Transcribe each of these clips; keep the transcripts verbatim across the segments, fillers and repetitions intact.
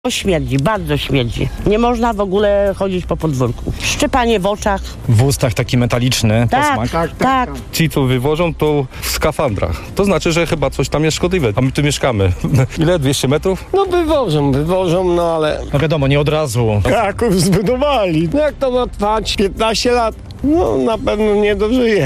Śmierdzi, bardzo śmierdzi. Nie można w ogóle chodzić po podwórku. Szczypanie w oczach. W ustach taki metaliczny Tak, posmak. tak, tak. Ci, co wywożą, to w skafandrach. To znaczy, że chyba coś tam jest szkodliwe. A my tu mieszkamy. Ile? dwieście metrów? No wywożą, wywożą, no ale No wiadomo, nie od razu. Kraków zbudowali. No jak to ma trwać piętnaście lat? No na pewno nie dożyje.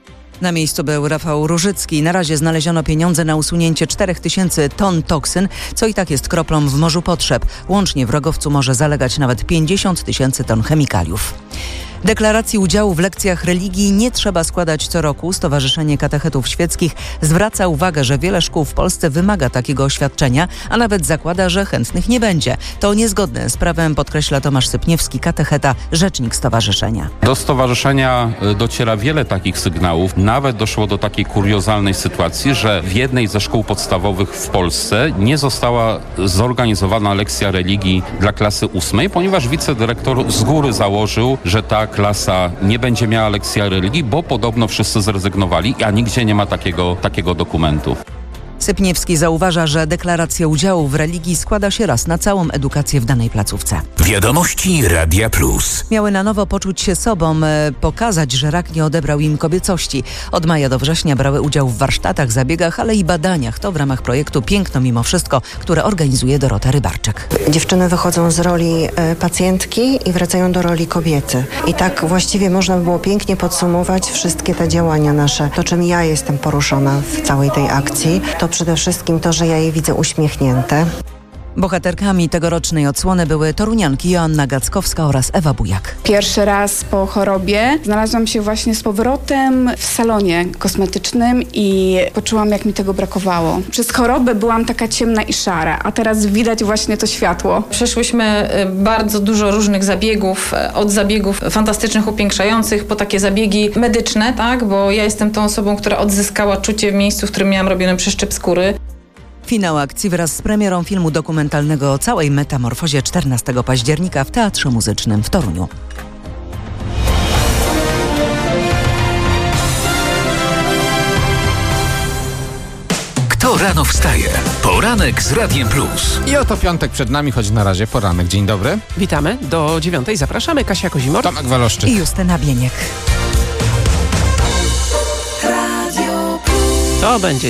Na miejscu był Rafał Różycki. Na razie znaleziono pieniądze na usunięcie czterech tysięcy ton toksyn, co i tak jest kroplą w morzu potrzeb. Łącznie w Rogowcu może zalegać nawet pięćdziesiąt tysięcy ton chemikaliów. Deklaracji udziału w lekcjach religii nie trzeba składać co roku. Stowarzyszenie Katechetów Świeckich zwraca uwagę, że wiele szkół w Polsce wymaga takiego oświadczenia, a nawet zakłada, że chętnych nie będzie. To niezgodne z prawem, podkreśla Tomasz Sypniewski, katecheta, rzecznik stowarzyszenia. Do stowarzyszenia dociera wiele takich sygnałów. Nawet doszło do takiej kuriozalnej sytuacji, że w jednej ze szkół podstawowych w Polsce nie została zorganizowana lekcja religii dla klasy ósmej, ponieważ wicedyrektor z góry założył, że ta klasa nie będzie miała lekcji religii, bo podobno wszyscy zrezygnowali, a nigdzie nie ma takiego, takiego dokumentu. Sypniewski zauważa, że deklaracja udziału w religii składa się raz na całą edukację w danej placówce. Wiadomości Radia Plus. Miały na nowo poczuć się sobą, e, pokazać, że rak nie odebrał im kobiecości. Od maja do września brały udział w warsztatach, zabiegach, ale i badaniach. To w ramach projektu Piękno mimo wszystko, które organizuje Dorota Rybarczyk. Dziewczyny wychodzą z roli e, pacjentki i wracają do roli kobiety. I tak właściwie można by było pięknie podsumować wszystkie te działania nasze. To, czym ja jestem poruszona w całej tej akcji, to przede wszystkim to, że ja je widzę uśmiechnięte. Bohaterkami tegorocznej odsłony były torunianki Joanna Gackowska oraz Ewa Bujak. Pierwszy raz po chorobie znalazłam się właśnie z powrotem w salonie kosmetycznym i poczułam, jak mi tego brakowało. Przez chorobę byłam taka ciemna i szara, a teraz widać właśnie to światło. Przeszłyśmy bardzo dużo różnych zabiegów, od zabiegów fantastycznych, upiększających, po takie zabiegi medyczne, tak? Bo ja jestem tą osobą, która odzyskała czucie w miejscu, w którym miałam robiony przeszczep skóry. Finał akcji wraz z premierą filmu dokumentalnego o całej metamorfozie czternastego października w Teatrze Muzycznym w Toruniu. Kto rano wstaje? Poranek z Radiem Plus. I oto piątek przed nami, choć na razie poranek. Dzień dobry. Witamy. Do dziewiątej zapraszamy. Kasia Kozimor. Tomek Waloszczyk. I Justyna Bieniek. To będzie